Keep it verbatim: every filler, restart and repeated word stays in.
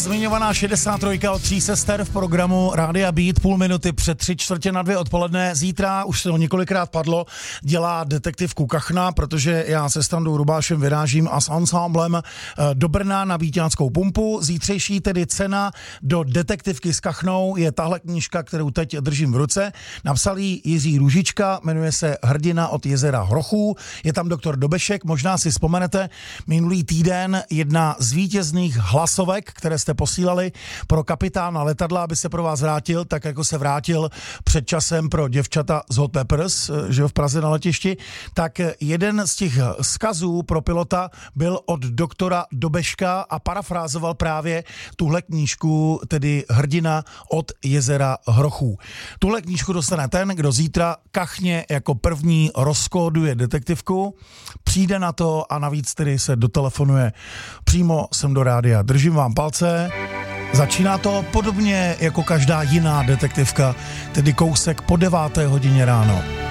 zmiňovaná šedesát tři od tří sester v programu Rádia Beat, půl minuty před tři čtvrtě na dvě odpoledne. Zítra, už se to několikrát padlo, dělá detektivku Kachna, protože já se Standou Rubášem vyrážím a s ansámblem do Brna na Víťánskou pumpu. Zítřejší tedy cena do detektivky s Kachnou je tahle knížka, kterou teď držím v ruce. Napsal ji Jiří Růžička, jmenuje se Hrdina od jezera Hrochů. Je tam doktor Dobešek, možná si vzpomenete, minulý týden jedna z vítězných hlasovek, které jste posílali pro kapitána letadla, aby se pro vás vrátil, tak jako se vrátil před časem pro děvčata z Hot Peppers, že jo, v Praze na letišti, tak jeden z těch vzkazů pro pilota byl od doktora Dobeška a parafrázoval právě tuhle knížku, tedy Hrdina od jezera Hrochů. Tuhle knížku dostane ten, kdo zítra Kachně jako první rozkóduje detektivku, přijde na to a navíc tedy se dotelefonuje přímo sem do rádia. Držím vám palce. Začíná to podobně jako každá jiná detektivka, tedy kousek po deváté hodině ráno.